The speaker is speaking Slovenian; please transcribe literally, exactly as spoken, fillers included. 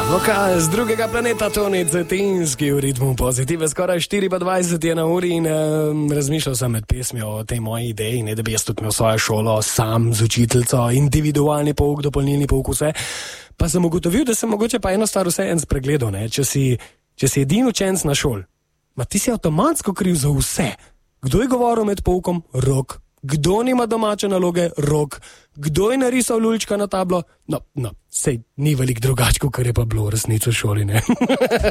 Vokal z drugega planeta, Toni Cetinski v ritmu pozitive, skoraj štiri pa dvajset je na uri in um, razmišljal sem med pesmijo o tej moji ideji, ne, da bi jaz tudi imel svojo šolo, sam z učiteljico, individualni pouk, dopolnilni pouk, vse. Pa sem ugotovil, da sem mogoče pa eno stvar vse en spregledal, ne, če si, če si edin učenc na šol, ma ti si avtomatsko kriv za vse. Kdo je govoril med poukom? Rok. Kdo nima domače naloge? Rok. Kdo je narisal lulčka na tablo? No, no, sej ni veliko drugačko, kar je pa bilo v resnici v šoli, ne?